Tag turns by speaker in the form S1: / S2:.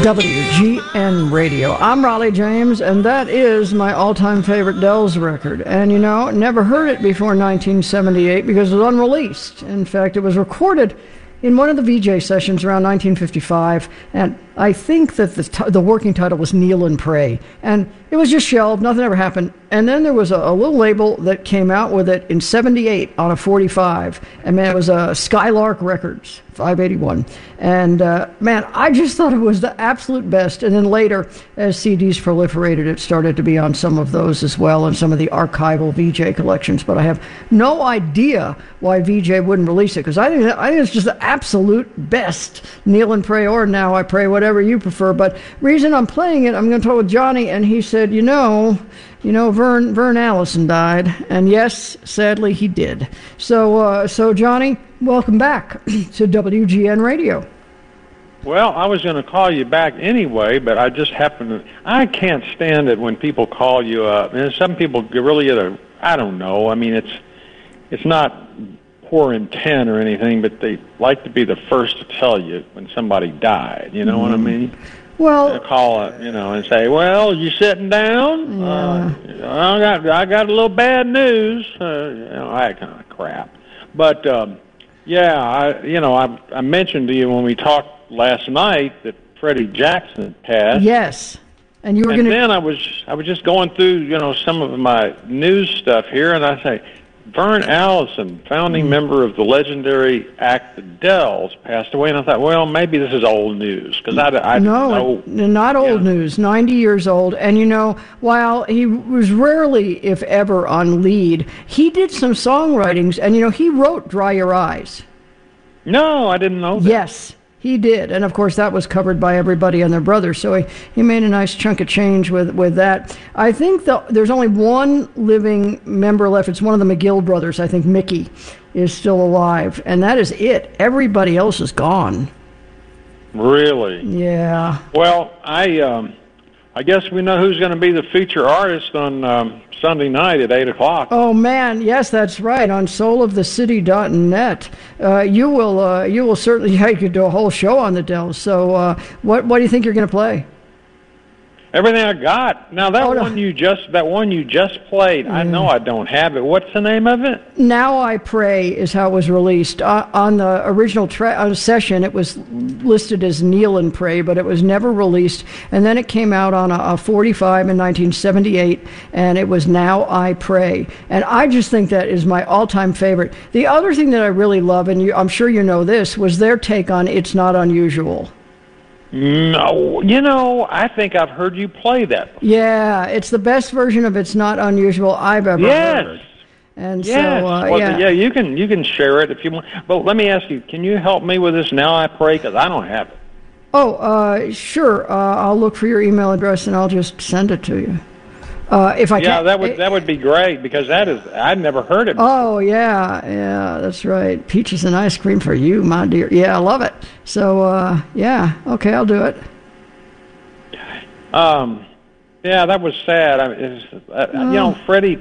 S1: WGN Radio. I'm Raleigh James, and that is my all-time favorite Dells record. And, you know, never heard it before 1978 because it was unreleased. In fact, it was recorded in one of the VJ sessions around 1955, and I think that the working title was Kneel and Pray. And it was just shelved, nothing ever happened. And then there was a little label that came out with it in 78 on a 45, and man, it was Skylark Records, 581. And man, I just thought it was the absolute best. And then later, as CDs proliferated, it started to be on some of those as well, and some of the archival VJ collections. But I have no idea why VJ wouldn't release it, because I think it's just the absolute best. Kneel and Pray, or Now I Pray, whatever you prefer. But reason I'm playing it, I'm going to talk with Johnny, and he said, you know, Vern Allison died, and yes, sadly he did. So Johnny, welcome back to WGN Radio.
S2: Well, I was going to call you back anyway, but I just I can't stand it when people call you up, and some people really I don't know. I mean, it's not poor intent or anything, but they like to be the first to tell you when somebody died. You know what I mean?
S1: Well,
S2: they'll call up, and say, "Well, you sitting down?
S1: Yeah.
S2: I got a little bad news." That kind of crap. But I mentioned to you when we talked last night that Freddie Jackson passed.
S1: Yes, and you were
S2: going to. And then I was just going through some of my news stuff here, and I say, Vern Allison, founding member of the legendary act The Dells, passed away, and I thought, well, maybe this is old news, because I
S1: No, not old news, 90 years old, and while he was rarely, if ever, on lead, he did some songwritings, and he wrote Dry Your Eyes.
S2: No, I didn't know that.
S1: Yes. He did, and of course that was covered by everybody and their brothers, so he made a nice chunk of change with that. I think there's only one living member left. It's one of the McGill brothers. I think Mickey is still alive, and that is it. Everybody else is gone.
S2: Really?
S1: Yeah.
S2: Well, I guess we know who's going to be the feature artist on Sunday night at 8 o'clock.
S1: Oh, man, yes, that's right, on soulofthecity.net. You will certainly, you could do a whole show on the Dells. So what do you think you're going to play?
S2: Everything I got. Now, that one you just played, I know I don't have it. What's the name of it? Now
S1: I Pray is how it was released. On the original session, it was listed as Kneel and Pray, but it was never released. And then it came out on a 45 in 1978, and it was Now I Pray. And I just think that is my all-time favorite. The other thing that I really love, and I'm sure you know this, was their take on It's Not Unusual.
S2: No, I think I've heard you play that before.
S1: Yeah, it's the best version of It's Not Unusual I've ever heard. And
S2: you can share it if you want. But let me ask you, can you help me with this Now I Pray? Because I don't have it.
S1: Oh, sure. I'll look for your email address and I'll just send it to you. If I can.
S2: That would be great, because I'd never heard it before.
S1: Oh yeah, that's right. Peaches and ice cream for you, my dear. Yeah, I love it. So okay, I'll do it.
S2: That was sad. Freddie